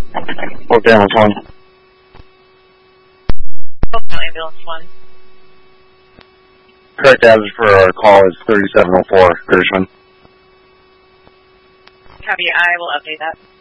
Fort Ambulance 1. Ambulance 1. Correct address for our call is 3704 Gershman. Copy, I will update that.